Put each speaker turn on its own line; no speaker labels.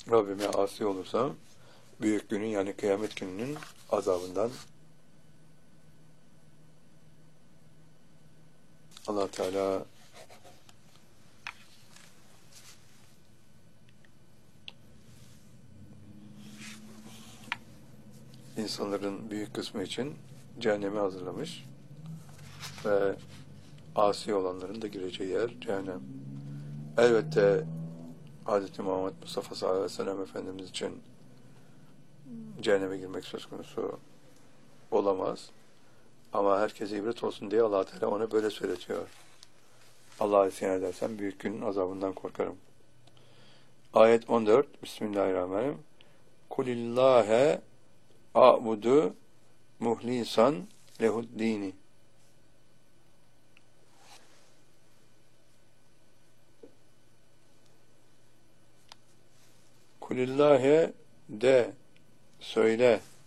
Rabbime asi olursam büyük günün yani kıyamet gününün azabından Allah Teala insanların büyük kısmı için cehennemi hazırlamış ve asi olanların da gireceği yer cehennem. Elbette Hz. Muhammed Mustafa sallallahu aleyhi ve sellem Efendimiz için cehenneme girmek söz konusu olamaz. Ama herkese ibret olsun diye Allah Teala ona böyle söyletiyor. Allah'a isyan edersen büyük günün azabından korkarım. Ayet 14. Bismillahirrahmanirrahim. Kulillâhe a'budu muhlisan lehuddini. Kulillâhe de söyle